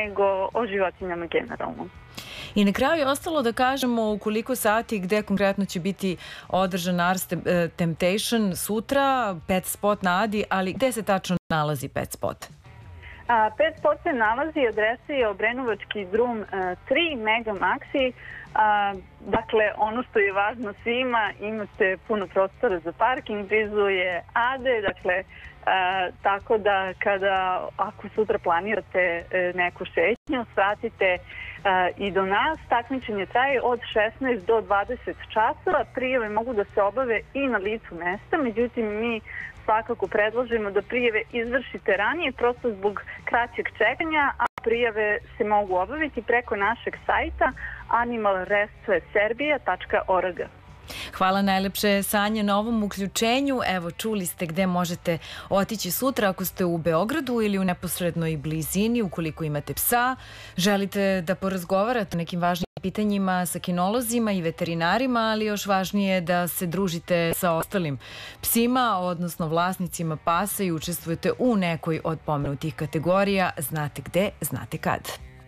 nego o životinjama generalno. I na kraju je ostalo da kažemo u koliko sati gde konkretno će biti održan Ars Temptation sutra, Pet Spot na Adi, ali gde se tačno nalazi Pet Spot? Pet Spot se nalazi, adresa je Obrenovački drum 3, Mega Maxi. Dakle, ono što je važno svima, imate puno prostora za parking, blizu je Ade, dakle, tako da ako sutra planirate neku šetnju, svratite i do nas. Takmičenje traje od 16 do 20 časova. Prijave mogu da se obave i na licu mesta, međutim mi svakako predlažemo da prijave izvršite ranije, prosto zbog kraćeg čekanja, a prijave se mogu obaviti preko našeg sajta animalrescueserbia.org. Hvala najlepše, Sanja, na ovom uključenju. Evo, čuli ste gde možete otići sutra ako ste u Beogradu ili u neposrednoj blizini, ukoliko imate psa, želite da porazgovarate o nekim važnim pitanjima sa kinolozima i veterinarima, ali još važnije da se družite sa ostalim psima, odnosno vlasnicima pasa i učestvujete u nekoj od pomenutih kategorija. Znate gde, znate kad.